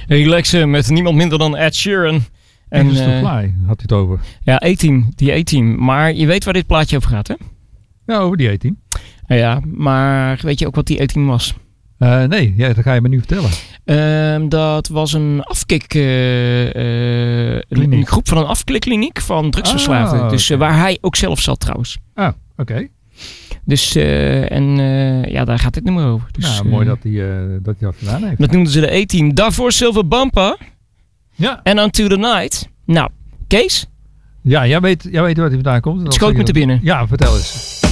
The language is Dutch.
Relaxen met niemand minder dan Ed Sheeran. En to Fly had hij het over. Ja, die A-Team. Maar je weet waar dit plaatje over gaat, hè? Ja, over die A-Team. Ja, maar weet je ook wat die A-Team was? Nee, dat ga je me nu vertellen. Dat was een een groep van een afkikkliniek van drugsverslaafden. Dus waar hij ook zelf zat trouwens. Oké. Dus, daar gaat dit nummer over. Dus, mooi dat hij dat gedaan heeft. Dat noemden ze de A-Team. Daarvoor Silver Bumper. Ja. En Unto the Night. Nou, Kees? Ja, jij weet waar hij vandaan komt. Het schoot me te binnen. Ja, vertel eens.